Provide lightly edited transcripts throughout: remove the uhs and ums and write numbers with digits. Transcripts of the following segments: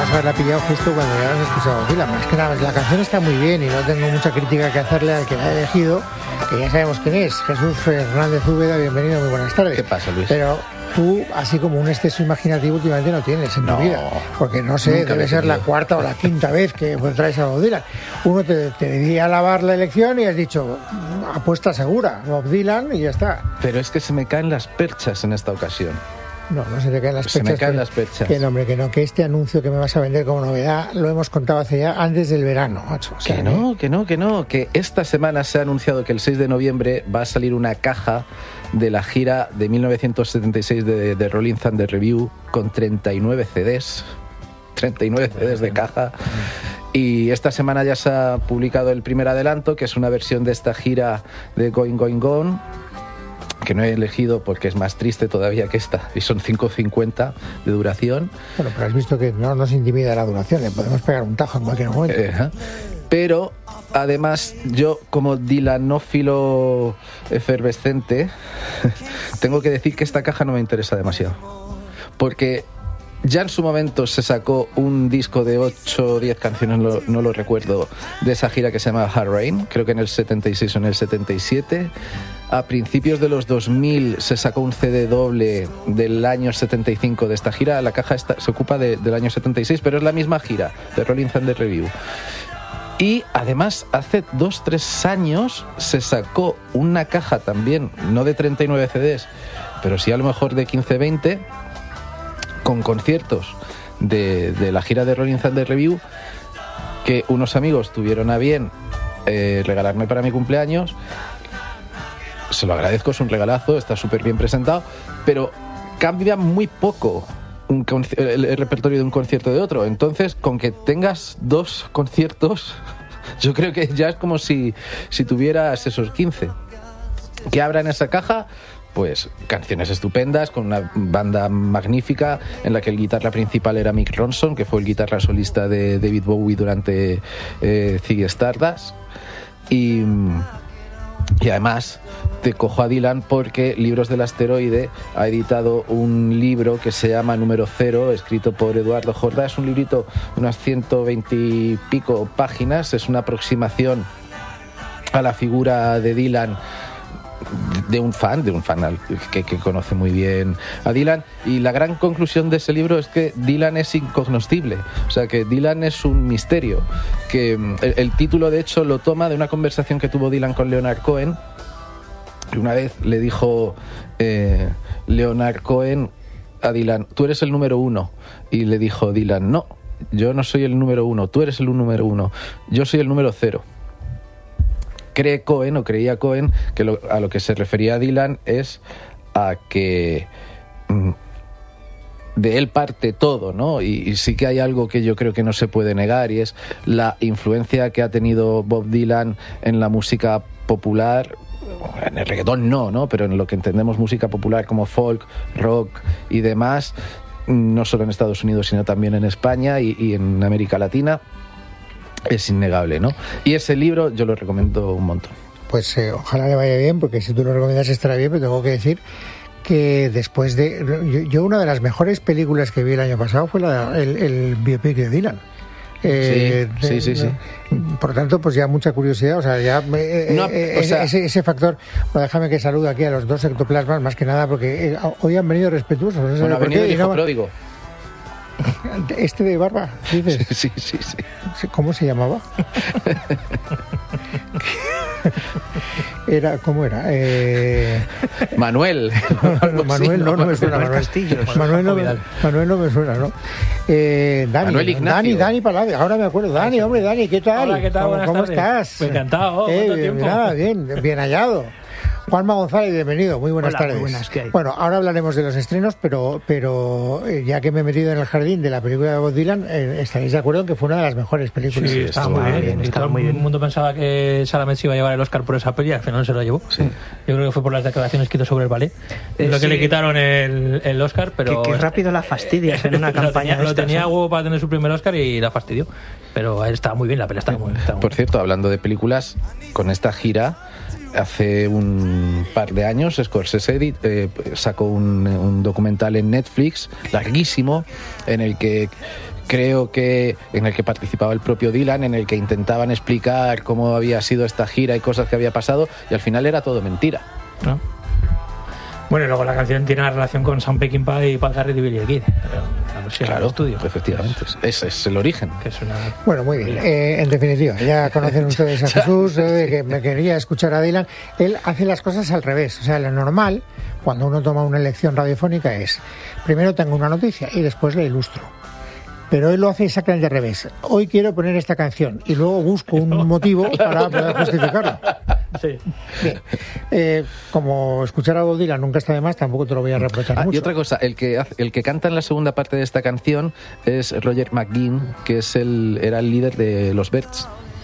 además haberla pillado justo cuando ya has escuchado Dylan. Más que nada, la canción está muy bien y no tengo mucha crítica que hacerle al que la ha elegido, que ya sabemos quién es, Jesús Fernández Úbeda. Bienvenido, muy buenas tardes. ¿Qué pasa, Luis? Pero tú, así como un exceso imaginativo, últimamente no tienes en tu vida, porque no sé, debe ser la cuarta o la quinta vez que traes a Bob Dylan. Uno te debía alabar la elección y has dicho, apuesta segura, Bob Dylan, y ya está. Pero es que se me caen las perchas en esta ocasión. No se te caen las perchas. Se me caen las perchas. Que no, que este anuncio que me vas a vender como novedad lo hemos contado hace ya antes del verano, macho. O sea, que esta semana se ha anunciado que el 6 de noviembre va a salir una caja de la gira de 1976 de Rolling Thunder Revue con 39 CDs. 39 CDs de caja. Y esta semana ya se ha publicado el primer adelanto, que es una versión de esta gira de Going, Going, Gone, que no he elegido porque es más triste todavía que esta, y son 5:50 de duración. Bueno, pero has visto que no nos intimida la duración, le podemos pegar un tajo en cualquier momento. Pero además yo, como dilanófilo efervescente, tengo que decir que esta caja no me interesa demasiado, porque ya en su momento se sacó un disco de 8 o 10 canciones, no lo recuerdo, de esa gira que se llama Hard Rain, creo que en el 76 o en el 77. A principios de los 2000 se sacó un CD doble del año 75 de esta gira. La caja se ocupa del año 76, pero es la misma gira de Rolling Thunder Revue. Y además hace 2-3 años se sacó una caja también, no de 39 CDs, pero sí a lo mejor de 15-20, con conciertos de la gira de Rolling Thunder Revue, que unos amigos tuvieron a bien regalarme para mi cumpleaños. Se lo agradezco, es un regalazo, está súper bien presentado, pero cambia muy poco el repertorio de un concierto de otro. Entonces, con que tengas 2 conciertos, yo creo que ya es como si tuvieras esos 15. Que abran esa caja, pues canciones estupendas, con una banda magnífica, en la que el guitarra principal era Mick Ronson, que fue el guitarra solista de David Bowie durante Ziggy Stardust. Y además te cojo a Dylan porque Libros del Asteroide ha editado un libro que se llama Número 0, escrito por Eduardo Jordá. Es un librito de unas 120 y pico páginas. Es una aproximación a la figura de Dylan de un fan que conoce muy bien a Dylan, y la gran conclusión de ese libro es que Dylan es incognoscible, o sea, que Dylan es un misterio, que el título de hecho lo toma de una conversación que tuvo Dylan con Leonard Cohen. Una vez le dijo Leonard Cohen a Dylan, tú eres el número 1, y le dijo Dylan, no, yo no soy el número 1, tú eres el número 1, yo soy el número 0. Creía Cohen que a lo que se refería a Dylan es a que de él parte todo, ¿no? Y sí que hay algo que yo creo que no se puede negar, y es la influencia que ha tenido Bob Dylan en la música popular. En el reggaetón no, pero en lo que entendemos música popular como folk, rock y demás, no solo en Estados Unidos sino también en España y en América Latina, es innegable, ¿no? Y ese libro yo lo recomiendo un montón. Pues ojalá le vaya bien, porque si tú lo recomiendas estará bien, pero tengo que decir que después de... Yo una de las mejores películas que vi el año pasado fue el biopic de Dylan. Sí. Por tanto, pues ya mucha curiosidad, o sea, ya ese factor. Bueno, déjame que salude aquí a los 2 ectoplasmas, más que nada, porque hoy han venido respetuosos. No sé, bueno, ha venido el hijo pródigo. ¿Este de barba, dices? Sí. ¿Cómo se llamaba? ¿Cómo era? Manuel. Manuel no me suena. Manuel Castillos. Manuel no me suena, ¿no? Manuel Ignacio. Dani Palladio, ahora me acuerdo. Dani, ¿qué tal? Hola, ¿qué tal? ¿Cómo estás? Encantado, ¿cuánto tiempo? Nada, bien hallado. Juanma González, bienvenido, muy buenas tardes. Muy buenas, ¿qué hay? Bueno, ahora hablaremos de los estrenos, pero ya que me he metido en el jardín de la película de Bob Dylan, estaréis de acuerdo en que fue una de las mejores películas. Sí, estaba muy bien. Todo el mundo pensaba que Chalamet se iba a llevar el Oscar por esa peli, al final no se lo llevó. Sí. Yo creo que fue por las declaraciones que hizo sobre el ballet, lo que le quitaron el Oscar, pero... Qué rápido la fastidias en una campaña. Lo tenía huevo para tener su primer Oscar y la fastidió, pero estaba muy bien, la peli estaba muy bien. Por cierto, hablando de películas, con esta gira hace un par de años Scorsese sacó un documental en Netflix larguísimo en el que participaba el propio Dylan, en el que intentaban explicar cómo había sido esta gira y cosas que había pasado, y al final era todo mentira. ¿No? Bueno, y luego la canción tiene una relación con Sam Peckinpah y Paul Harris y Billy the Kid. Claro, estudio. Efectivamente. Ese es el origen. Que es una... Bueno, muy bien. En definitiva, ya conocen ustedes a Jesús, de que me quería escuchar a Dylan. Él hace las cosas al revés. O sea, lo normal, cuando uno toma una lección radiofónica, es primero tengo una noticia y después la ilustro. Pero él lo hace exactamente al revés. Hoy quiero poner esta canción y luego busco un motivo para poder justificarlo. Sí. Bien. Como escuchar a Bob Dylan nunca está de más, tampoco te lo voy a reprochar mucho. Y otra cosa, el que canta en la segunda parte de esta canción es Roger McGuinn, que era el líder de los Byrds.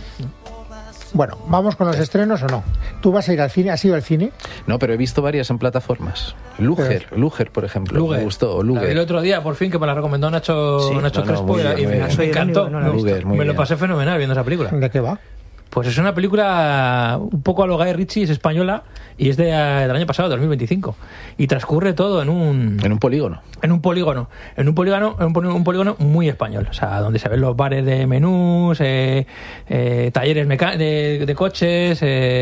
Bueno, ¿vamos con los estrenos o no? ¿Tú vas a ir al cine? ¿Has ido al cine? No, pero he visto varias en plataformas. Luger, por ejemplo, me gustó. Luger. El otro día, por fin, que me la recomendó Nacho Crespo y me encantó. Me lo pasé fenomenal viendo esa película. ¿De qué va? Pues es una película un poco a lo Guy Ritchie, es española y es del año pasado, 2025. Y transcurre todo en un polígono. En un polígono muy español. O sea, donde se ven los bares de menús, talleres de coches,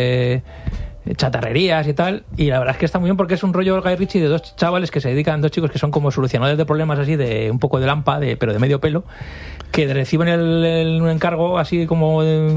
chatarrerías y tal. Y la verdad es que está muy bien porque es un rollo Guy Ritchie de dos chavales que se dedican, dos chicos que son como solucionadores de problemas así de un poco de lampa, pero de medio pelo, que reciben un encargo así como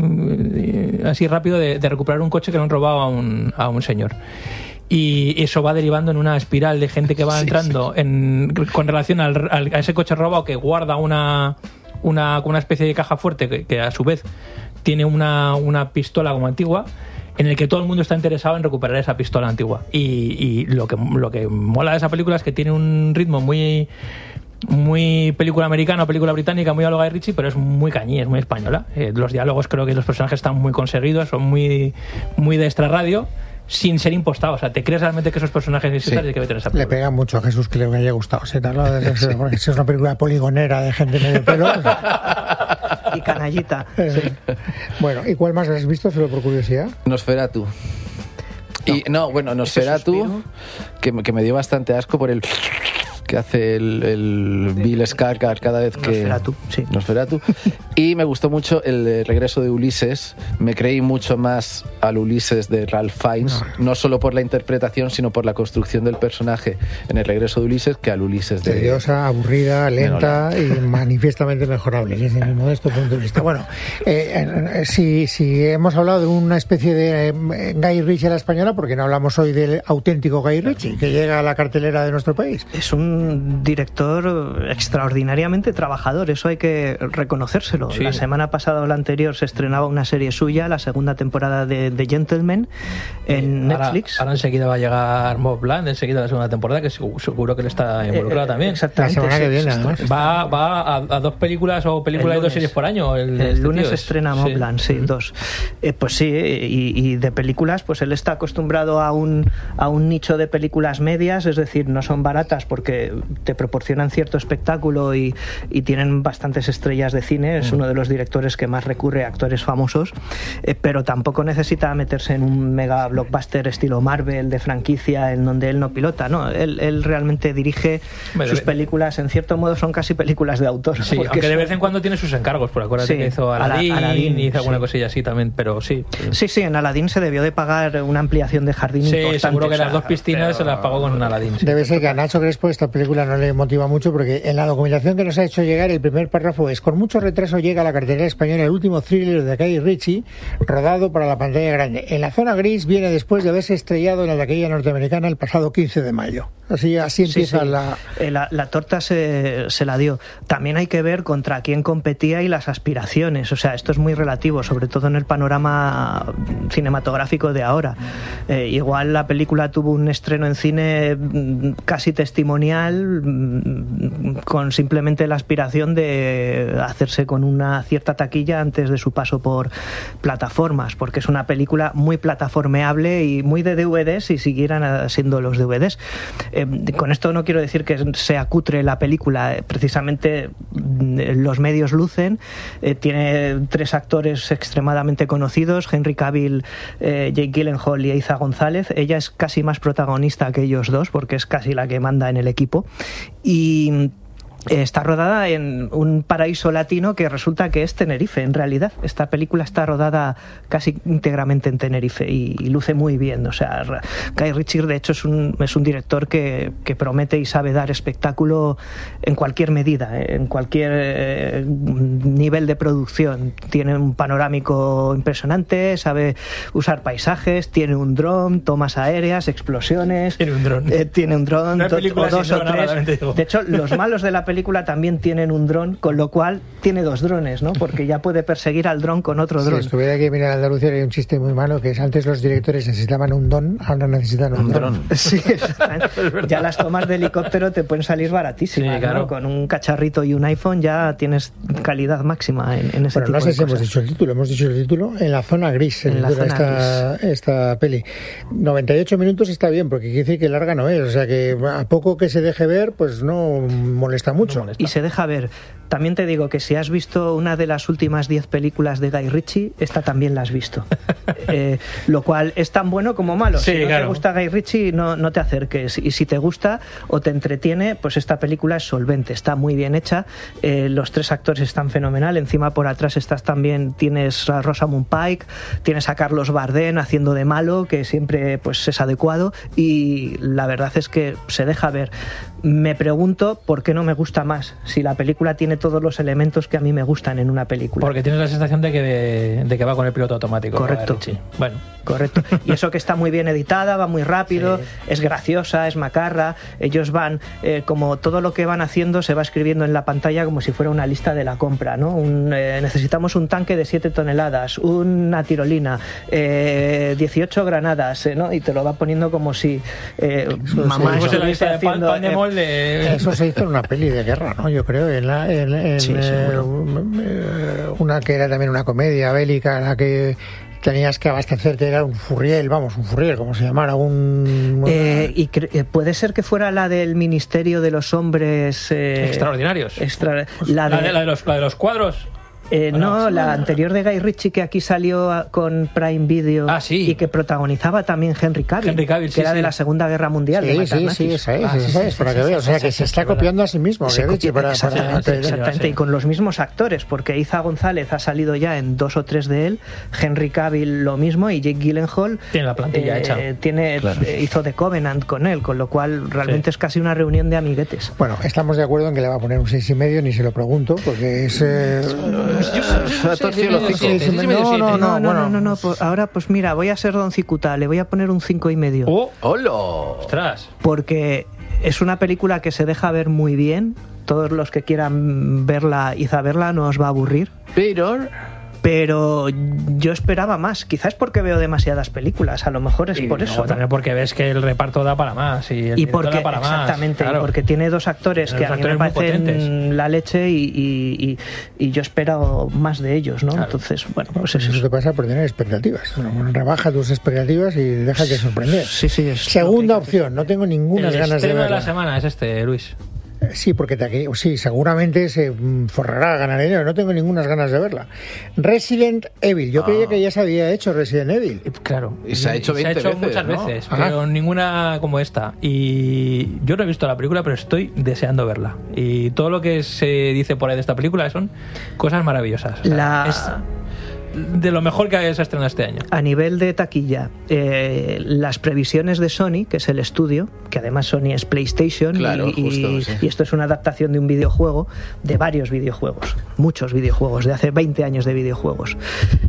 así rápido de recuperar un coche que le han robado a un señor. Y eso va derivando en una espiral de gente que va entrando con relación a ese coche robado, que guarda una especie de caja fuerte que a su vez tiene una pistola como antigua, en el que todo el mundo está interesado en recuperar esa pistola antigua. Y lo que mola de esa película es que tiene un ritmo muy película americana, película británica, muy a lo Guy Ritchie, pero es muy cañí, es muy española. Los diálogos, creo que los personajes están muy conseguidos, son muy de extrarradio, sin ser impostados. O sea, te crees realmente que esos personajes existan y que meter esa película. Le pega mucho a Jesús que le haya gustado. ¿Sí? Porque si es una película poligonera de gente medio pelo. Y canallita. Sí. Bueno, ¿y cuál más has visto, solo por curiosidad? Nosferatu. Nosferatu, que me dio bastante asco por el que hace el Bill Skarsgård cada vez que... Nosferatu. Y me gustó mucho el regreso de Ulises. Me creí mucho más al Ulises de Ralph Fiennes, no solo por la interpretación, sino por la construcción del personaje en el regreso de Ulises, que al Ulises de... Tediosa, aburrida, lenta y manifiestamente mejorable desde mi modesto punto de vista. Bueno, si hemos hablado de una especie de Guy Ritchie a la española, ¿por qué no hablamos hoy del auténtico Guy Ritchie que llega a la cartelera de nuestro país? Es un director extraordinariamente trabajador, eso hay que reconocérselo. Sí. La semana pasada o la anterior se estrenaba una serie suya, la segunda temporada de The Gentleman en Netflix. Ahora enseguida va a llegar Mobland, enseguida la segunda temporada, que seguro que él está involucrado también. Exactamente. La semana que viene, además. Va a dos películas o películas de dos series por año. El lunes se estrena Mobland, dos. Pues sí, y de películas, pues él está acostumbrado a un nicho de películas medias, es decir, no son baratas porque te proporcionan cierto espectáculo y tienen bastantes estrellas de cine. Es uno de los directores que más recurre a actores famosos, pero tampoco necesita meterse en un mega blockbuster estilo Marvel de franquicia en donde él no pilota, ¿no? Él realmente dirige sus películas, en cierto modo son casi películas de autor. Sí, aunque de vez en cuando tiene sus encargos, por acuérdate que hizo Aladdin y hizo alguna cosilla así también, pero sí. Sí, en Aladdin se debió de pagar una ampliación de jardín importante. Seguro que las dos piscinas se las pagó con Aladdin. Debe ser que a Nacho Crespo esta película no le motiva mucho, porque en la documentación que nos ha hecho llegar el primer párrafo es: con mucho retraso llega a la cartelera española el último thriller de Guy Ritchie rodado para la pantalla grande. En la zona gris viene después de haberse estrellado en la taquilla norteamericana el pasado 15 de mayo. Así empieza la torta se la dio. También hay que ver contra quién competía y las aspiraciones. O sea, esto es muy relativo, sobre todo en el panorama cinematográfico de ahora. Igual la película tuvo un estreno en cine casi testimonial, con simplemente la aspiración de hacerse con una cierta taquilla antes de su paso por plataformas, porque es una película muy plataformeable y muy de DVDs, si siguieran siendo los DVDs. Con esto no quiero decir que sea cutre la película, precisamente los medios lucen. Tiene 3 actores extremadamente conocidos, Henry Cavill, Jake Gyllenhaal y Eiza González. Ella es casi más protagonista que ellos dos, porque es casi la que manda en el equipo. Y está rodada en un paraíso latino que resulta que es Tenerife, en realidad. Esta película está rodada casi íntegramente en Tenerife y luce muy bien. O sea, Guy Ritchie, de hecho, es un director que promete y sabe dar espectáculo en cualquier medida, en cualquier nivel de producción. Tiene un panorámico impresionante, sabe usar paisajes, tiene un dron, tomas aéreas, explosiones. Tiene un dron. Tiene un dron, o 2 o 3. De hecho, los malos de la película también tienen un dron, con lo cual tiene 2 drones, ¿no? Porque ya puede perseguir al dron con otro dron. Si estuviera aquí, mira, en Andalucía hay un chiste muy malo, que es antes los directores necesitaban un don, ahora necesitan un dron. Sí, ya las tomas de helicóptero te pueden salir baratísimas, sí, claro. ¿no? Con un cacharrito y un iPhone ya tienes calidad máxima en ese tipo de cosas. No sé si hemos dicho el título, En la zona gris, en la zona esta peli. 98 minutos está bien, porque quiere decir que larga no es, o sea que a poco que se deje ver, pues no molesta mucho. Y se deja ver. También te digo que si has visto una de las últimas 10 películas de Guy Ritchie, esta también la has visto. Lo cual es tan bueno como malo. Sí, si no claro. te gusta Guy Ritchie, no te acerques. Y si te gusta o te entretiene, pues esta película es solvente, está muy bien hecha. Los 3 actores están fenomenal. Encima por atrás tienes a Rosamund Pike, tienes a Carlos Bardem haciendo de malo, que siempre pues es adecuado. Y la verdad es que se deja ver. Me pregunto por qué no me gusta más, si la película tiene todos los elementos que a mí me gustan en una película. Porque tienes la sensación de que va con el piloto automático. Correcto. Bueno. Correcto. Y eso que está muy bien editada, va muy rápido, sí. Es graciosa, es macarra. Ellos van, como todo lo que van haciendo se va escribiendo en la pantalla como si fuera una lista de la compra, ¿no? Necesitamos un tanque de 7 toneladas, una tirolina, 18 granadas, ¿no? Y te lo va poniendo como si mamá estuviese haciendo... Eso se hizo en una peli de guerra, ¿no? Yo creo, una que era también una comedia bélica, en la que tenías que abastecerte, era un furriel, como se llamara, puede ser que fuera la del Ministerio de los Hombres Extraordinarios. La de los cuadros. No, la anterior de Guy Ritchie, que aquí salió con Prime Video y que protagonizaba también Henry Cavill, que era de la Segunda Guerra Mundial. Sí, esa es, para que veas. O sea, que se está copiando a sí mismo. Exactamente, y con los mismos actores, porque Eiza González ha salido ya en 2 o 3 de él, Henry Cavill lo mismo, y Jake Gyllenhaal tiene la plantilla hecha. Hizo The Covenant con él, con lo cual realmente es casi una reunión de amiguetes. Bueno, estamos de acuerdo en que le va a poner un 6,5, ni se lo pregunto, porque es... No. Ahora, pues mira, voy a ser doncicutá, le voy a poner un 5,5. ¡Oh! ¡Hola! ¡Ostras! Porque es una película que se deja ver muy bien. Todos los que quieran verla y saberla no os va a aburrir. Pero yo esperaba más. Quizás porque veo demasiadas películas. A lo mejor es por eso. También porque ves que el reparto da para más. Y porque, da para exactamente, más. Claro. Y porque tiene 2 actores que a mí me parecen la leche y yo espero más de ellos, ¿no? Claro. Entonces, bueno, pues eso te pasa por tener expectativas. Bueno, rebaja tus expectativas y deja que sorprender. Sí. Segunda opción. No tengo ninguna ganas de verla. El de la semana es Luis. Sí, porque seguramente se forrará a ganar dinero. No tengo ninguna ganas de verla. Resident Evil. Yo creía que ya se había hecho Resident Evil. Claro. Y se ha hecho 20 veces, muchas veces, pero ninguna como esta. Y yo no he visto la película, pero estoy deseando verla. Y todo lo que se dice por ahí de esta película son cosas maravillosas. O sea, es de lo mejor que se ha estrenado este año. A nivel de taquilla, las previsiones de Sony, que es el estudio, que además Sony es PlayStation, y esto es una adaptación de un videojuego, de varios videojuegos, muchos videojuegos, de hace 20 años de videojuegos.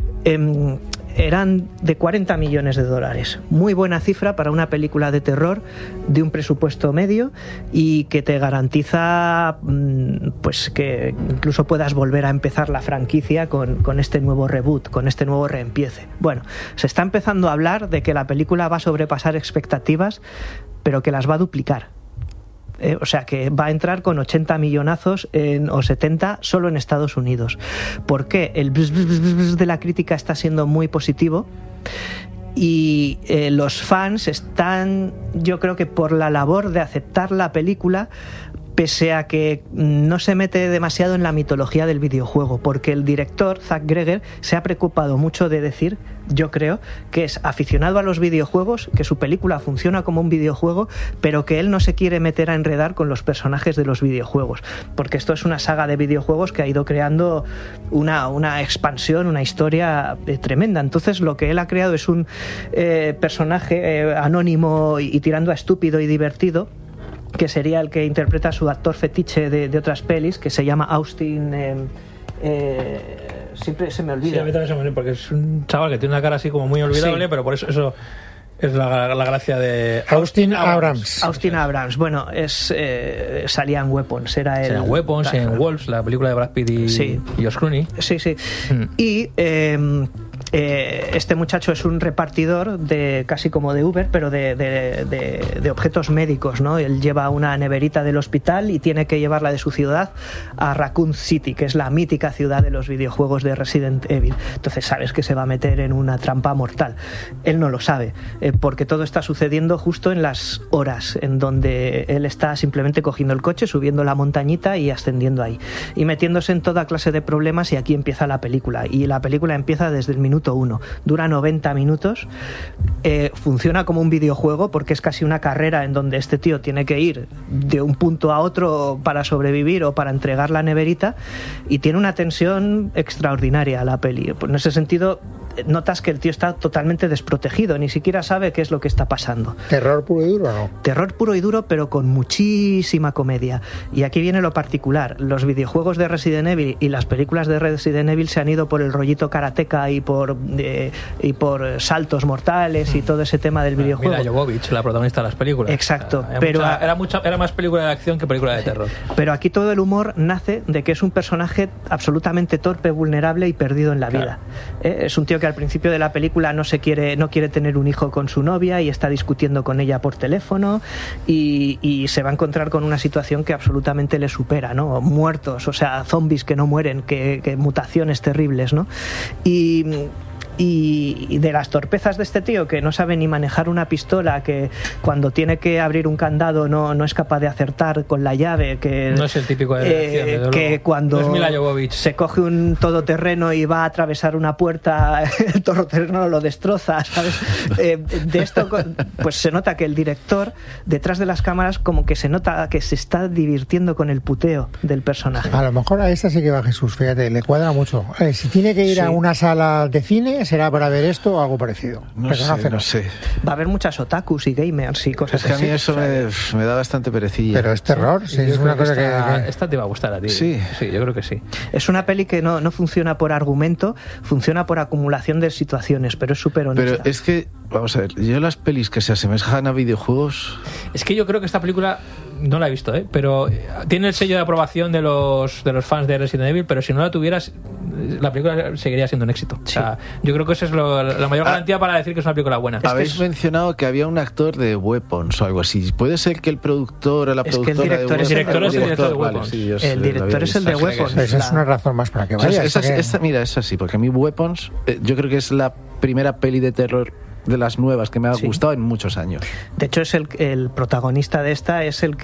Eran de 40 millones de dólares. Muy buena cifra para una película de terror de un presupuesto medio y que te garantiza pues que incluso puedas volver a empezar la franquicia con este nuevo reboot, con este nuevo reempiece. Bueno, se está empezando a hablar de que la película va a sobrepasar expectativas, pero que las va a duplicar. O sea que va a entrar con 80 millonazos o 70 solo en Estados Unidos. ¿Por qué? El de la crítica está siendo muy positivo y los fans están, yo creo que por la labor de aceptar la película, pese a que no se mete demasiado en la mitología del videojuego, porque el director, Zack Greger, se ha preocupado mucho de decir, yo creo, que es aficionado a los videojuegos, que su película funciona como un videojuego, pero que él no se quiere meter a enredar con los personajes de los videojuegos, porque esto es una saga de videojuegos que ha ido creando una expansión, una historia tremenda. Entonces lo que él ha creado es un personaje anónimo y tirando a estúpido y divertido, que sería el que interpreta a su actor fetiche de otras pelis, que se llama Austin... siempre se me olvida. Sí, a mí también se me olvida, porque es un chaval que tiene una cara así como muy olvidable, sí. Pero por eso es la gracia de Austin Abrams. Austin Abrams. Bueno, salía en Weapons. Era el... en Weapons, en Wolves, la película de Brad Pitt y Josh Clooney. Sí. Y... este muchacho es un repartidor casi como de Uber, pero de objetos médicos, ¿no? Él lleva una neverita del hospital y tiene que llevarla de su ciudad a Raccoon City, que es la mítica ciudad de los videojuegos de Resident Evil. Entonces sabes que se va a meter en una trampa mortal. Él no lo sabe, porque todo está sucediendo justo en las horas en donde él está simplemente cogiendo el coche, subiendo la montañita y ascendiendo ahí, y metiéndose en toda clase de problemas, y aquí empieza la película. Y la película empieza desde el minuto 1, dura 90 minutos, funciona como un videojuego porque es casi una carrera en donde este tío tiene que ir de un punto a otro para sobrevivir o para entregar la neverita, y tiene una tensión extraordinaria la peli. En ese sentido notas que el tío está totalmente desprotegido, ni siquiera sabe qué es lo que está pasando. ¿Terror puro y duro o no? Terror puro y duro, pero con muchísima comedia. Y aquí viene lo particular: los videojuegos de Resident Evil y las películas de Resident Evil se han ido por el rollito karateka y por saltos mortales y todo ese tema del videojuego. Mila Jovovich, la protagonista de las películas. Exacto. Era más película de acción que película de terror. Pero aquí todo el humor nace de que es un personaje absolutamente torpe, vulnerable y perdido en la vida. Es un tío que al principio de la película no quiere tener un hijo con su novia y está discutiendo con ella por teléfono, y se va a encontrar con una situación que absolutamente le supera, ¿no? Muertos, o sea, zombies que no mueren, que mutaciones terribles, ¿no? Y de las torpezas de este tío, que no sabe ni manejar una pistola, que cuando tiene que abrir un candado no es capaz de acertar con la llave, que no es el típico de acción, que cuando se coge un todoterreno y va a atravesar una puerta, el todoterreno lo destroza, ¿sabes? De esto pues se nota que el director detrás de las cámaras como que se nota que se está divirtiendo con el puteo del personaje. A lo mejor a esta sí que va Jesús, fíjate, le cuadra mucho. Si tiene que ir a una sala de cine, ¿será para ver esto o algo parecido? No sé. Va a haber muchas otakus y gamers y cosas así. Es que a mí eso me da bastante perecilla. Pero es terror, sí, es una cosa que... Esta te va a gustar a ti. Sí, yo creo que sí. Es una peli que no funciona por argumento, funciona por acumulación de situaciones, pero es súper honesta. Pero es que, vamos a ver, yo las pelis que se asemejan a videojuegos... Es que yo creo que esta película... No la he visto, pero tiene el sello de aprobación de los fans de Resident Evil, pero si no la tuvieras, la película seguiría siendo un éxito. Sí. O sea, yo creo que esa es la mayor garantía para decir que es una película buena. Habéis mencionado que había un actor de Weapons o algo así. ¿Puede ser que el productor o la productora de Weapons... El director es el director de Weapons. Vale, sí, el director es el de Weapons. Esa es una razón más para que vaya. Mira, es así, porque a mí Weapons, yo creo que es la primera peli de terror de las nuevas que me ha gustado en muchos años. De hecho, es el protagonista de esta, es el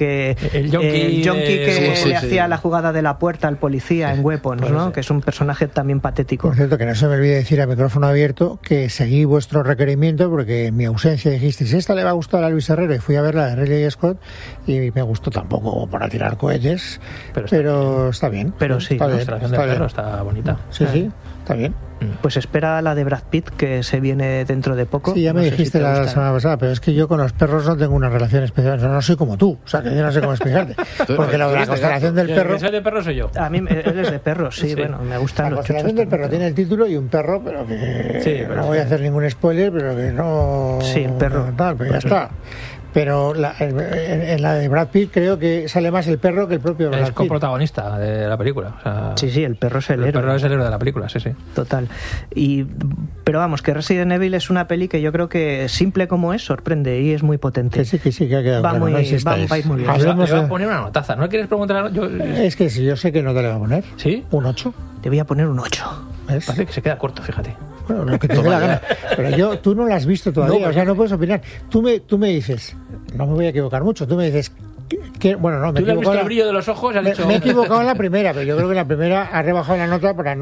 yonki que le hacía la jugada de la puerta al policía en Weapons, ¿no? Que es un personaje también patético. Por cierto, que no se me olvide decir a micrófono abierto que seguí vuestro requerimiento, porque en mi ausencia dijisteis, esta le va a gustar a Luis Herrero, y fui a ver la de Ridley Scott y me gustó, tampoco para tirar cohetes, pero está bien. Pero sí, la ilustración del perro está bonita. Sí, está bien. Pues espera la de Brad Pitt, que se viene dentro de poco. Sí, ya me dijiste la semana pasada, pero es que yo con los perros no tengo una relación especial. No soy como tú, o sea, que yo no sé cómo explicarte. Porque la constelación del perro... ¿El que soy de perro soy yo? A mí él es de perro, sí, bueno, me gustan los chuchos. La constelación del perro tiene el título y un perro, pero que... no voy a hacer ningún spoiler, pero que no... Sí, el perro. Pero ya está. Pero en la de Brad Pitt creo que sale más el perro que el propio Brad Pitt. Es coprotagonista de la película. O sea, sí, el perro es el héroe. El perro es el héroe de la película, sí. Total. Pero vamos, que Resident Evil es una peli que yo creo que, simple como es, sorprende y es muy potente. Que sí, que ha quedado claro. Va a ir muy bien. Hablemos te voy a poner una notaza. ¿No quieres preguntar? Es que yo sé que no te le voy a poner. ¿Sí? Un 8. Te voy a poner un 8. ¿Ves? Parece que se queda corto, fíjate. Bueno, lo que te dé la gana. Pero tú no lo has visto todavía, o sea, no puedes opinar. Tú me dices, no me voy a equivocar mucho, tú me dices, Bueno, no, ¿Tú le has visto el brillo de los ojos? Me he equivocado en la primera, pero yo creo que en la primera ha rebajado la nota para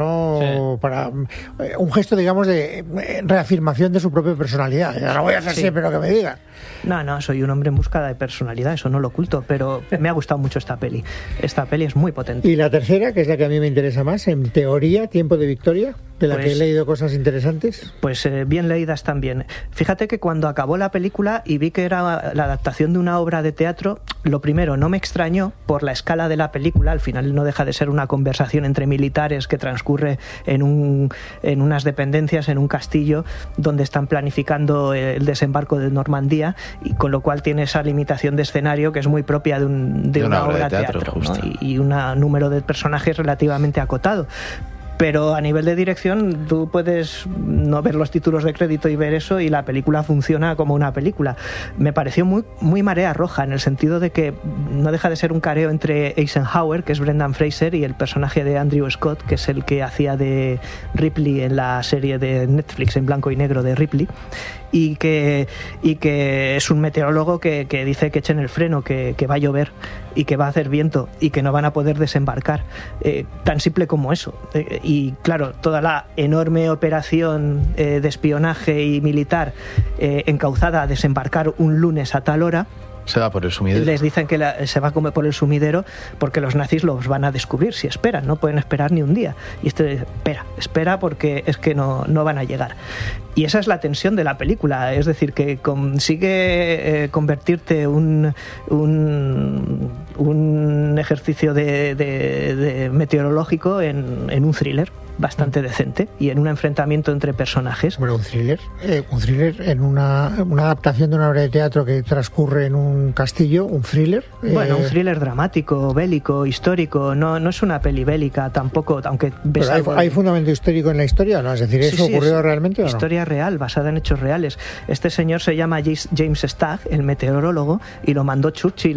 un gesto, digamos, de reafirmación de su propia personalidad. Ya no voy a hacer siempre lo que me digan. No, soy un hombre en busca de personalidad, eso no lo oculto, pero me ha gustado mucho esta peli. Esta peli es muy potente. Y la tercera, que es la que a mí me interesa más, en teoría, Tiempo de Victoria, de la que he leído cosas interesantes. Pues bien leídas también. Fíjate que cuando acabó la película y vi que era la adaptación de una obra de teatro, lo primero, no me extrañó por la escala de la película. Al final no deja de ser una conversación entre militares que transcurre en unas dependencias, en un castillo donde están planificando el desembarco de Normandía, y con lo cual tiene esa limitación de escenario que es muy propia de una obra de teatro, ¿no? Y un número de personajes relativamente acotado. Pero a nivel de dirección tú puedes no ver los títulos de crédito y ver eso, y la película funciona como una película. Me pareció muy, muy marea roja, en el sentido de que no deja de ser un careo entre Eisenhower, que es Brendan Fraser, y el personaje de Andrew Scott, que es el que hacía de Ripley en la serie de Netflix en blanco y negro de Ripley, y que es un meteorólogo que dice que echen el freno, que va a llover y que va a hacer viento y que no van a poder desembarcar. Tan simple como eso. Y claro, toda la enorme operación de espionaje y militar encauzada a desembarcar un lunes a tal hora, se va por el sumidero. Les dicen que se va a comer por el sumidero porque los nazis los van a descubrir si esperan, no pueden esperar ni un día. Y espera porque es que no van a llegar. Y esa es la tensión de la película, es decir, que consigue convertirte un ejercicio de meteorológico en un thriller bastante decente y en un enfrentamiento entre personajes. Bueno, un thriller en una adaptación de una obra de teatro que transcurre en un castillo, un thriller. Bueno, un thriller dramático, bélico, histórico, no es una peli bélica tampoco, aunque ves algo. ¿Hay fundamento histórico en la historia, no? Es decir, ¿eso ocurrió realmente o no? Historia real, basada en hechos reales. Este señor se llama James Stagg, el meteorólogo, y lo mandó Churchill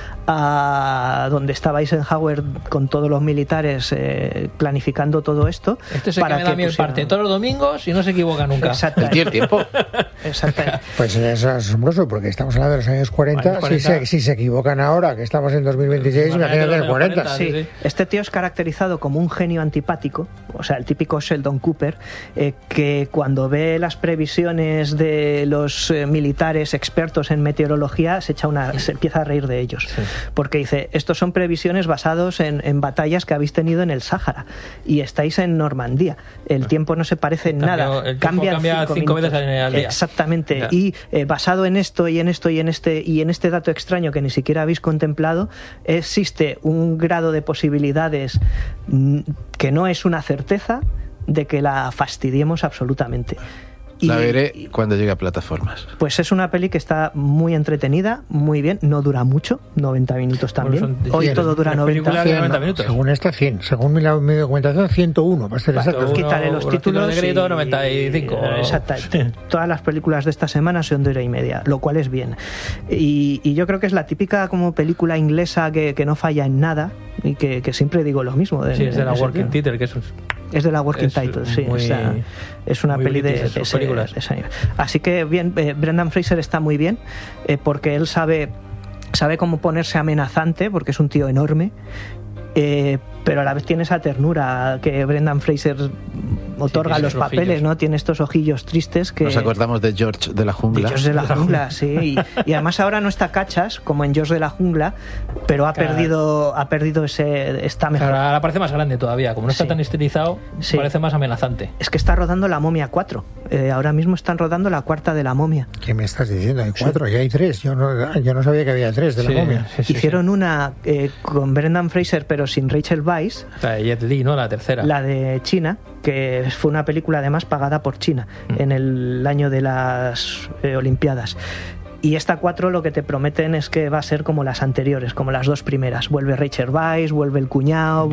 a donde estaba Eisenhower con todos los militares planificando todo esto. Este es el para que me da mí el parte todos los domingos y no se equivoca nunca. ¿Y el tiempo? Exactamente. Pues es asombroso, porque estamos hablando de los años 40. Si se equivocan ahora, que estamos en 2026, imagínate en los 40. Sí. Este tío es caracterizado como un genio antipático, o sea, el típico Sheldon Cooper, que cuando ve las previsiones de los militares expertos en meteorología se empieza a reír de ellos. Sí. Porque dice, estos son previsiones basados en batallas que habéis tenido en el Sáhara y estáis en Normandía. El tiempo no se parece en nada. Cambia 5 veces al día. Exactamente. Ya. Y basado en esto y en esto y en este dato extraño que ni siquiera habéis contemplado, existe un grado de posibilidades que no es una certeza de que la fastidiemos absolutamente. La veré cuando llegue a plataformas. Pues es una peli que está muy entretenida, muy bien, no dura mucho, 90 minutos también. Hoy todo dura 90 minutos. Según esta 100, según mi documentación 101, para ser exacto. Quítale los títulos de crédito 95. Exactamente. Todas las películas de esta semana son de 1:30, lo cual es bien. Y yo creo que es la típica como película inglesa que no falla en nada y que siempre digo lo mismo. Es de la Working Title, que es de la Working Title, sí. Es una peli de películas. Así que bien, Brendan Fraser está muy bien porque él sabe cómo ponerse amenazante, porque es un tío enorme, pero a la vez tiene esa ternura que Brendan Fraser otorga a los papeles, ¿no? Tiene estos ojillos tristes que... Nos acordamos de George de la Jungla. George de la Jungla, sí. Y además ahora no está cachas, como en George de la Jungla, pero ha perdido está mejor. Claro, ahora parece más grande todavía. Como no está tan estilizado, parece más amenazante. Es que está rodando La Momia 4. Ahora mismo están rodando la cuarta de La Momia. ¿Qué me estás diciendo? Hay 4, ya hay 3. Yo no sabía que había 3 de La Momia. Hicieron una con Brendan Fraser, pero sin Rachel Weisz. La de Jet Li, ¿no? La tercera. La de China, que fue una película además pagada por China en el año de las Olimpiadas. Y esta 4 lo que te prometen es que va a ser como las anteriores, como las 2 primeras. Vuelve Rachel Weisz, vuelve el cuñado,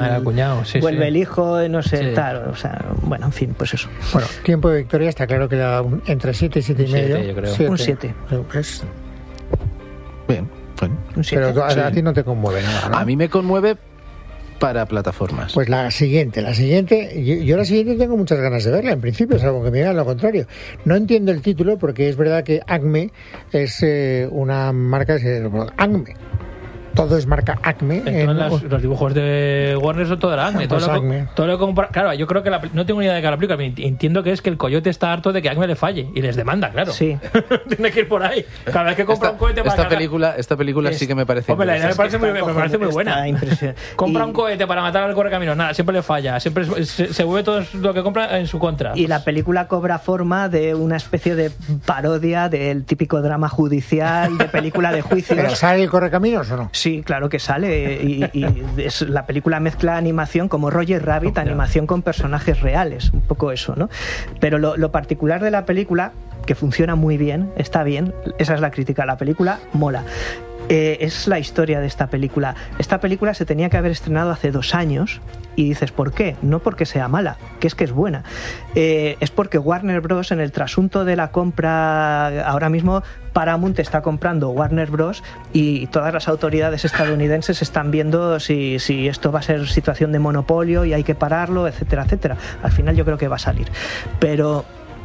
vuelve el hijo, no sé, tal. O sea, bueno, en fin, pues eso. Bueno, Tiempo de Victoria está claro que da entre 7 y 7,5. Yo creo. Un 7. Pues... Bien, bueno. Pero a ti no te conmueve nada, ¿no? A mí me conmueve para plataformas. Pues la siguiente, yo la siguiente tengo muchas ganas de verla, en principio, salvo que me digan lo contrario. No entiendo el título porque es verdad que Acme es una marca, Acme. Todo es marca Acme. Los dibujos de Warner son todo de Acme. Todo lo compra, claro, yo creo que no tengo ni idea de qué la película. Entiendo que es que el coyote está harto de que Acme le falle y les demanda, claro. Sí. Tiene que ir por ahí. Cada vez que compra un cohete para esta película sí que me parece. Hombre, la idea me parece muy buena. Compra un cohete para matar al correcaminos. Nada, siempre le falla. Siempre se vuelve todo lo que compra en su contra. Y la película cobra forma de una especie de parodia del típico drama judicial, de película de juicios. ¿Pero sale el correcaminos o no? Sí, claro que sale. Y la película mezcla animación como Roger Rabbit, animación con personajes reales. Un poco eso, ¿no? Pero lo particular de la película, que funciona muy bien, está bien, esa es la crítica. La película mola. Es la historia de esta película. Esta película se tenía que haber estrenado hace 2 años y dices, ¿por qué? No porque sea mala, que es buena. Es porque Warner Bros. En el trasunto de la compra, ahora mismo Paramount está comprando Warner Bros. Y todas las autoridades estadounidenses están viendo si esto va a ser situación de monopolio y hay que pararlo, etcétera, etcétera. Al final yo creo que va a salir. Pero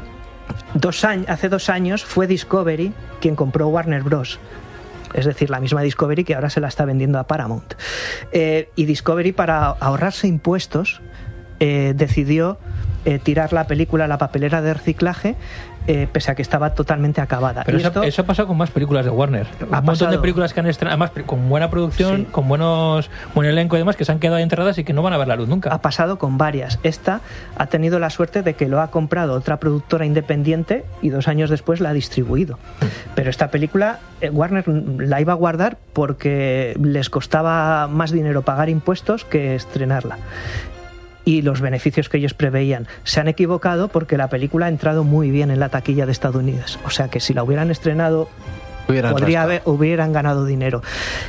hace 2 años fue Discovery quien compró Warner Bros. Es decir, la misma Discovery que ahora se la está vendiendo a Paramount. Y Discovery, para ahorrarse impuestos, decidió tirar la película a la papelera de reciclaje, pese a que estaba totalmente acabada. Pero eso ha pasado con más películas de Warner. Un montón de películas que han estrenado, además con buena producción, sí, con buen elenco y demás, que se han quedado ahí enterradas y que no van a ver la luz nunca. Ha pasado con varias. Esta ha tenido la suerte de que lo ha comprado otra productora independiente y 2 años después la ha distribuido. Pero esta película Warner la iba a guardar porque les costaba más dinero pagar impuestos que estrenarla. Y los beneficios que ellos preveían. Se han equivocado porque la película ha entrado muy bien en la taquilla de Estados Unidos. O sea que si la hubieran estrenado, hubieran ganado dinero.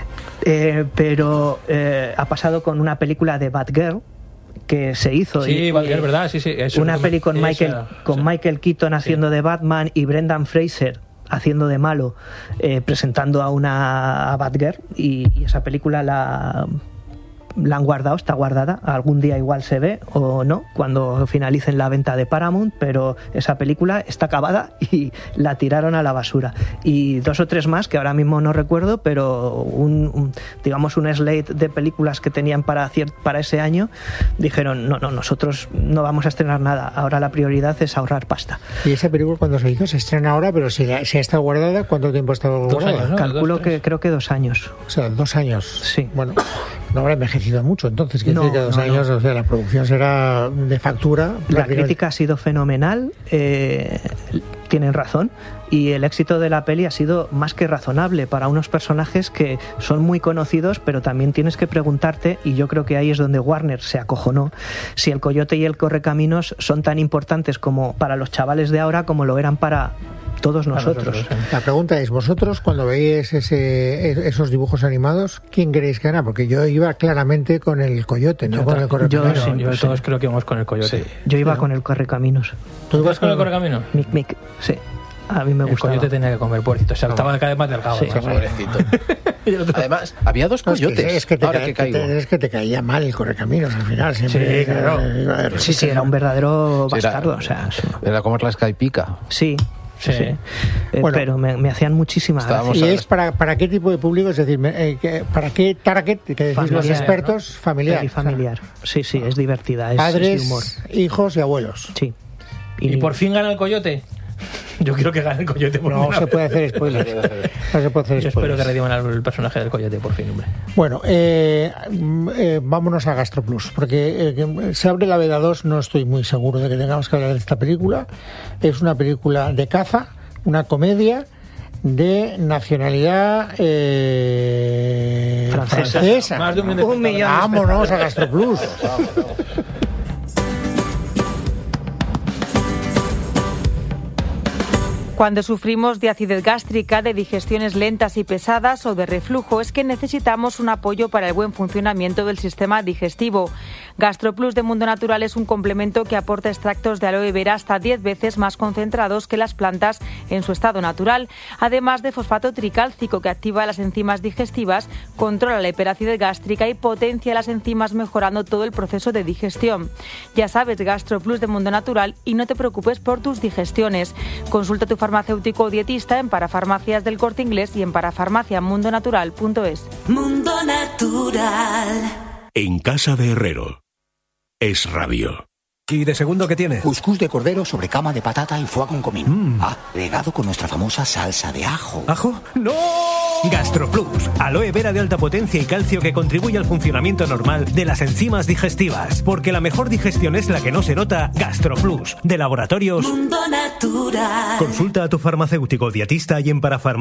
Pero ha pasado con una película de Batgirl que se hizo. Sí, Batgirl, ¿verdad? Sí, eso, una peli con Michael Keaton haciendo de Batman y Brendan Fraser haciendo de malo, presentando a Batgirl. Y esa película la han guardado, está guardada, algún día igual se ve o no cuando finalicen la venta de Paramount, pero esa película está acabada y la tiraron a la basura. Y 2 o 3 más que ahora mismo no recuerdo, pero un slate de películas que tenían para ese año, dijeron no, nosotros no vamos a estrenar nada, ahora la prioridad es ahorrar pasta. ¿Y esa película cuando se hizo? Se estrena ahora, pero si ha estado guardada, ¿cuánto tiempo ha estado guardada? 2 años, ¿no? Calculo que creo que 2 años. O sea, 2 años. Sí. Bueno, no habrá envejecido mucho, entonces quiere decir que 2 años, o sea, la producción será de factura. La crítica ha sido fenomenal, tienen razón, y el éxito de la peli ha sido más que razonable para unos personajes que son muy conocidos, pero también tienes que preguntarte, y yo creo que ahí es donde Warner se acojonó, si el Coyote y el Correcaminos son tan importantes como para los chavales de ahora como lo eran para todos nosotros. La pregunta es, vosotros cuando veis esos dibujos animados, ¿quién queréis que gana? Porque yo iba claramente con el Coyote, no con el Correcaminos. Yo todos creo que íbamos con el Coyote. Sí. Yo iba con el Correcaminos. ¿Tú ibas con el Correcaminos? Mic, sí. A mí me gustaba. El Coyote tenía que comer, pobrecito. O sea, estaba cada vez más delgado. Sí, pobrecito. Además, había 2 coyotes. Es que te caía mal el Correcaminos al final. Siempre, sí, claro. Sí, era un verdadero bastardo. Era como la Skypica. Sí. Bueno, pero me hacían muchísima gracia. ¿Y es para qué tipo de público? Es decir, ¿para qué target, que decís los expertos? ¿No? Familiar. Sí, es divertida. Padres, es humor. Hijos y abuelos. Sí. ¿Y por fin gana el Coyote? Yo quiero que gane el Coyote por No se puede hacer spoilers. Yo espero que rediman el personaje del Coyote por fin, hombre. Bueno, vámonos a GastroPlus, porque se abre la veda 2, no estoy muy seguro de que tengamos que hablar de esta película. Es una película de caza, una comedia de nacionalidad francesa. Más de 1 millón. Vámonos a GastroPlus. Cuando sufrimos de acidez gástrica, de digestiones lentas y pesadas o de reflujo, es que necesitamos un apoyo para el buen funcionamiento del sistema digestivo. GastroPlus de Mundo Natural es un complemento que aporta extractos de aloe vera hasta 10 veces más concentrados que las plantas en su estado natural, además de fosfato tricálcico que activa las enzimas digestivas, controla la hiperacidez gástrica y potencia las enzimas mejorando todo el proceso de digestión. Ya sabes, GastroPlus de Mundo Natural y no te preocupes por tus digestiones. Consulta a tu farmacéutico o dietista en Parafarmacias del Corte Inglés y en parafarmaciamundonatural.es. Mundo Natural. En casa de Herrero. Es Radio. ¿Y de segundo qué tiene? Cuscús de cordero sobre cama de patata y foie con comino. Regado con nuestra famosa salsa de ajo. ¿Ajo? ¡No! GastroPlus, aloe vera de alta potencia y calcio que contribuye al funcionamiento normal de las enzimas digestivas. Porque la mejor digestión es la que no se nota. GastroPlus, de Laboratorios Mundo Natural. Consulta a tu farmacéutico dietista y en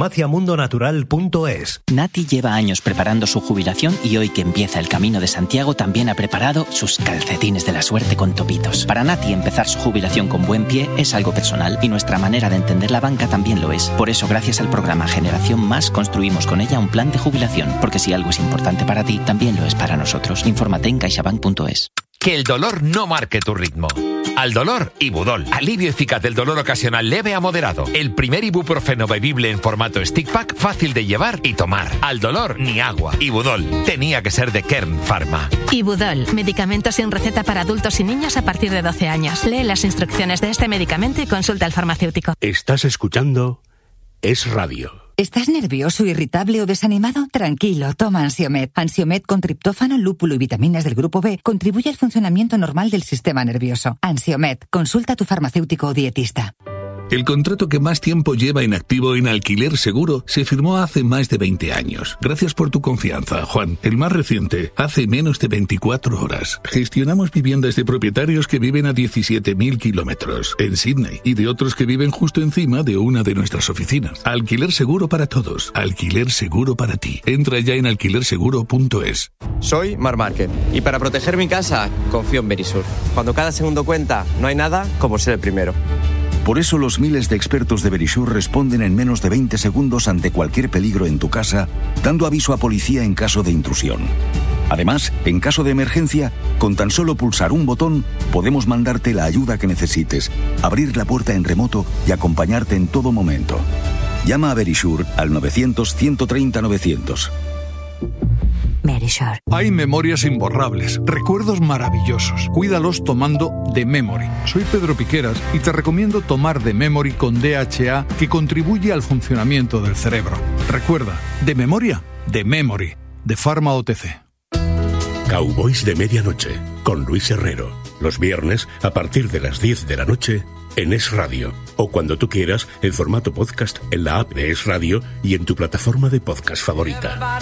parafarmaciamundonatural.es. Nati lleva años preparando su jubilación y hoy que empieza el Camino de Santiago también ha preparado sus calcetines de la suerte con topitos. Para Nati, empezar su jubilación con buen pie es algo personal y nuestra manera de entender la banca también lo es. Por eso, gracias al programa Generación Más, construimos con ella un plan de jubilación, porque si algo es importante para ti, también lo es para nosotros. Infórmate en caixabank.es. Que el dolor no marque tu ritmo. Al dolor, Ibudol. Alivio eficaz del dolor ocasional leve a moderado. El primer ibuprofeno bebible en formato stick pack, fácil de llevar y tomar. Al dolor, ni agua. Ibudol. Tenía que ser de Kern Pharma. Ibudol. Medicamento sin receta para adultos y niños a partir de 12 años. Lee las instrucciones de este medicamento y consulta al farmacéutico. Estás escuchando Es Radio. ¿Estás nervioso, irritable o desanimado? Tranquilo, toma Ansiomed. Ansiomed con triptófano, lúpulo y vitaminas del grupo B contribuye al funcionamiento normal del sistema nervioso. Ansiomed, consulta a tu farmacéutico o dietista. El contrato que más tiempo lleva en activo en Alquiler Seguro se firmó hace más de 20 años. Gracias por tu confianza, Juan. El más reciente, hace menos de 24 horas. Gestionamos viviendas de propietarios que viven a 17.000 kilómetros en Sydney y de otros que viven justo encima de una de nuestras oficinas. Alquiler Seguro para todos. Alquiler Seguro para ti. Entra ya en alquilerseguro.es. Soy Mar Márquez y para proteger mi casa confío en Verisur. Cuando cada segundo cuenta, no hay nada como ser el primero. Por eso los miles de expertos de Verisur responden en menos de 20 segundos ante cualquier peligro en tu casa, dando aviso a policía en caso de intrusión. Además, en caso de emergencia, con tan solo pulsar un botón, podemos mandarte la ayuda que necesites, abrir la puerta en remoto y acompañarte en todo momento. Llama a Verisur al 900-130-900. Verisur. Hay memorias imborrables, recuerdos maravillosos. Cuídalos tomando The Memory. Soy Pedro Piqueras y te recomiendo tomar The Memory con DHA, que contribuye al funcionamiento del cerebro. Recuerda, de memoria, The Memory, de Pharma OTC. Cowboys de Medianoche, con Luis Herrero. Los viernes, a partir de las 10 de la noche, en Es Radio. O cuando tú quieras, en formato podcast, en la app de Es Radio y en tu plataforma de podcast favorita.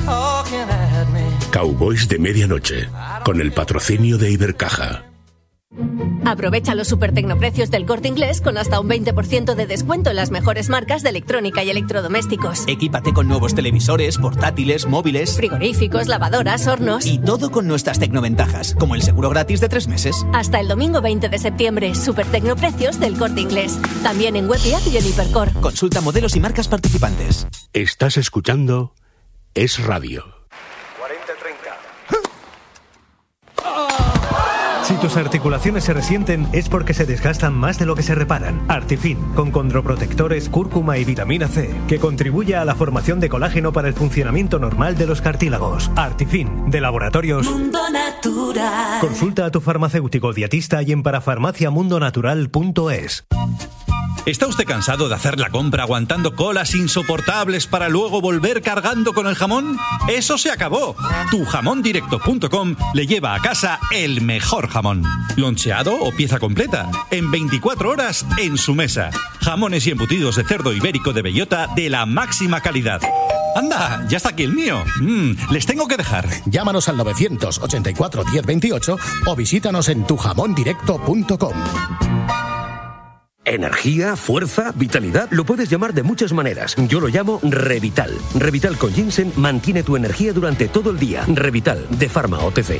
Cowboys de Medianoche, con el patrocinio de Ibercaja. Aprovecha los supertecnoprecios del Corte Inglés con hasta un 20% de descuento en las mejores marcas de electrónica y electrodomésticos. Equípate con nuevos televisores, portátiles, móviles, frigoríficos, lavadoras, hornos. Y todo con nuestras tecnoventajas, como el seguro gratis de 3 meses. Hasta el domingo 20 de septiembre, supertecnoprecios del Corte Inglés. También en web y app y en Hipercor. Consulta modelos y marcas participantes. Estás escuchando Es Radio. Si tus articulaciones se resienten es porque se desgastan más de lo que se reparan. Artifin, con condroprotectores, cúrcuma y vitamina C, que contribuye a la formación de colágeno para el funcionamiento normal de los cartílagos. Artifin, de Laboratorios Mundo Natural. Consulta a tu farmacéutico dietista y en parafarmaciamundonatural.es. ¿Está usted cansado de hacer la compra aguantando colas insoportables para luego volver cargando con el jamón? ¡Eso se acabó! Tujamondirecto.com le lleva a casa el mejor jamón. Loncheado o pieza completa. En 24 horas en su mesa. Jamones y embutidos de cerdo ibérico de bellota de la máxima calidad. ¡Anda! ¡Ya está aquí el mío! Les tengo que dejar. Llámanos al 984 1028 o visítanos en tujamondirecto.com. Energía, fuerza, vitalidad, lo puedes llamar de muchas maneras. Yo lo llamo Revital. Revital con ginseng mantiene tu energía durante todo el día. Revital, de Pharma OTC.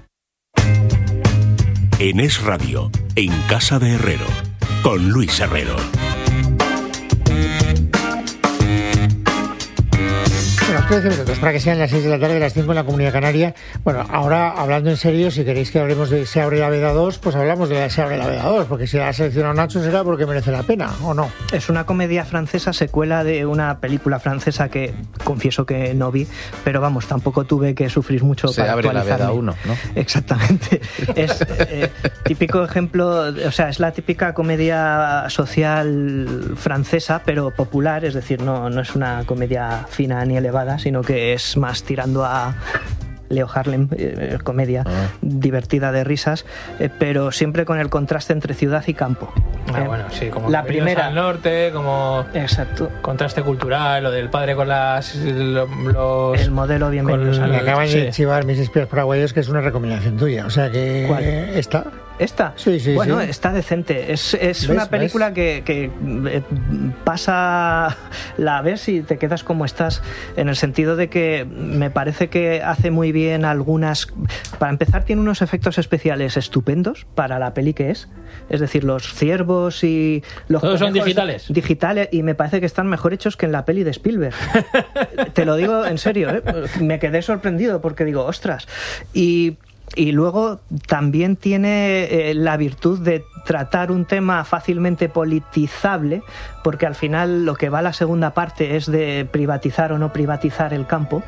En Es Radio, en Casa de Herrero, con Luis Herrero. Bueno, 13 minutos para que sean las 6 de la tarde, las 5 en la Comunidad Canaria. Bueno, ahora hablando en serio, si queréis que hablemos de Se abre la veda 2, pues hablamos de Se abre la veda 2, porque si la ha seleccionado Nacho será porque merece la pena, ¿o no? Es una comedia francesa, secuela de una película francesa que confieso que no vi, pero vamos, tampoco tuve que sufrir mucho para actualizarme. Se abre la veda 1, ¿no? Exactamente. Es típico ejemplo, o sea, es la típica comedia social francesa, pero popular, es decir, no es una comedia fina ni elevada, sino que es más tirando a Leo Harlem, comedia divertida de risas, pero siempre con el contraste entre ciudad y campo. Bueno, sí, como la primera al norte, como exacto, contraste cultural, lo del padre con el modelo Bienvenidos al Me acaban de chivar mis espías paraguayos, que es una recomendación tuya, o sea que ¿Cuál? ¿Esta? Sí, bueno, sí. Está decente. Es una película que pasa, la ves y te quedas como estás, en el sentido de que me parece que hace muy bien algunas... Para empezar, tiene unos efectos especiales estupendos para la peli que es. Es decir, los ciervos y los... ¿Todos son digitales? Digitales, y me parece que están mejor hechos que en la peli de Spielberg. Te lo digo en serio, ¿eh? Me quedé sorprendido porque digo, ostras. Y luego también tiene la virtud de tratar un tema fácilmente politizable, porque al final lo que va a la segunda parte es de privatizar o no privatizar el campo.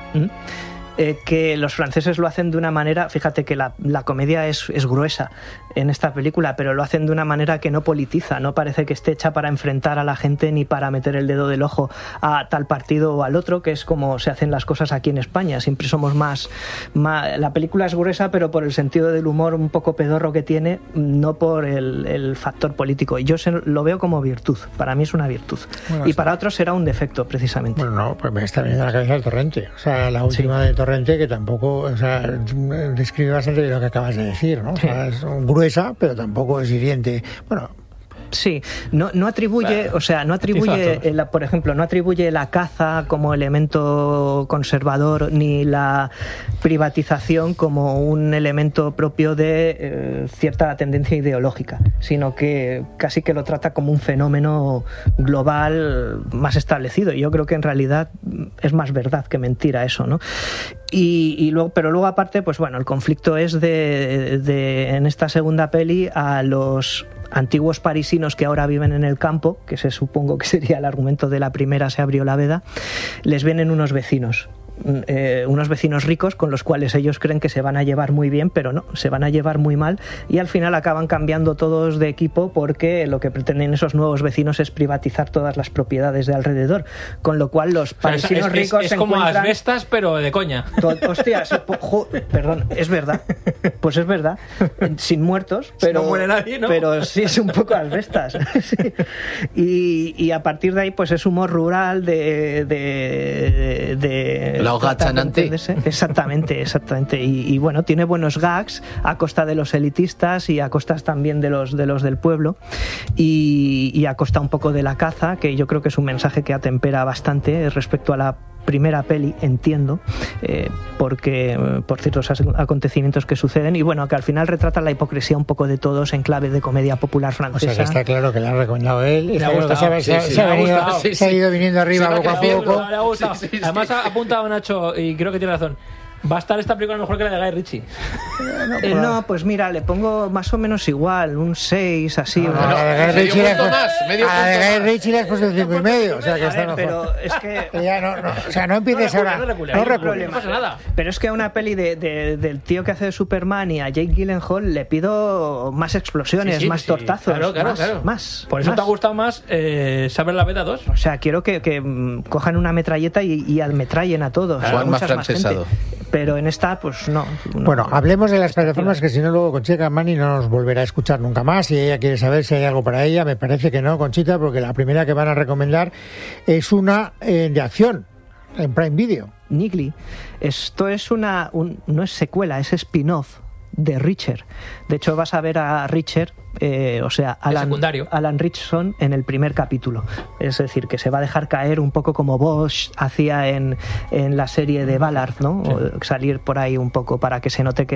Que los franceses lo hacen de una manera, fíjate que la comedia es gruesa en esta película, pero lo hacen de una manera que no politiza, no parece que esté hecha para enfrentar a la gente ni para meter el dedo del ojo a tal partido o al otro, que es como se hacen las cosas aquí en España. Siempre somos más la película es gruesa, pero por el sentido del humor un poco pedorro que tiene, no por el factor político. Yo lo veo como virtud, para mí es una virtud. Bueno, y para otros será un defecto, precisamente. Bueno, no, pues me está viniendo a la cabeza el Torrente, o sea, la última de Torrente, que tampoco, o sea, describe bastante de lo que acabas de decir, ¿no? O sea, es gruesa, pero tampoco es hiriente. Bueno, sí, no atribuye, o sea, no atribuye, por ejemplo, no atribuye la caza como elemento conservador ni la privatización como un elemento propio de cierta tendencia ideológica, sino que casi que lo trata como un fenómeno global más establecido. Y yo creo que en realidad es más verdad que mentira eso, ¿no? Y luego, pero luego aparte, pues bueno, el conflicto es en esta segunda peli a los antiguos parisinos que ahora viven en el campo, que supongo que sería el argumento de la primera Se abrió la veda, les vienen unos vecinos ricos con los cuales ellos creen que se van a llevar muy bien, pero no, se van a llevar muy mal, y al final acaban cambiando todos de equipo porque lo que pretenden esos nuevos vecinos es privatizar todas las propiedades de alrededor, con lo cual los parisinos ricos es como asbestas, pero de coña. Hostia, perdón, es verdad, pues es verdad, sin muertos, pero no muere nadie, ¿no? Pero sí es un poco asbestas. Sí. Y a partir de ahí pues es humor rural de la hoja chanante. Exactamente. Y bueno, tiene buenos gags a costa de los elitistas y a costas también de los del pueblo, y a costa un poco de la caza, que yo creo que es un mensaje que atempera bastante respecto a la primera peli, entiendo, porque por ciertos acontecimientos que suceden, y bueno, que al final retrata la hipocresía un poco de todos en clave de comedia popular francesa. O sea, que está claro que le ha recomendado él, se ha ido viniendo arriba poco a poco. Le ha gustado. Además ha apuntado Nacho, y creo que tiene razón. ¿Va a estar esta película mejor que la de Guy Ritchie? No, pues mira, le pongo más o menos igual, un 6, así. A la de Guy Ritchie le has puesto 5,5. O sea, que está mejor. Pero es que... o sea, no empieces ahora. No pasa nada. Pero es que a una peli del tío que hace de Superman y a Jake Gyllenhaal le pido más explosiones, más tortazos. Claro. Más. Por eso te ha gustado más Se abre la veda 2. O sea, quiero que cojan una metralleta y ametrallen a todos. Juan más francesado. Pero en esta, pues no. Bueno, hablemos de las plataformas, que si no luego Conchita Mani no nos volverá a escuchar nunca más. Si ella quiere saber si hay algo para ella, me parece que no, Conchita, porque la primera que van a recomendar es una de acción en Prime Video. Nigli. Esto es no es secuela, es spin-off de Richard. De hecho, vas a ver a Richard, o sea, Alan Richardson en el primer capítulo. Es decir, que se va a dejar caer un poco como Bosch hacía en la serie de Ballard, ¿no? Sí. O salir por ahí un poco para que se note que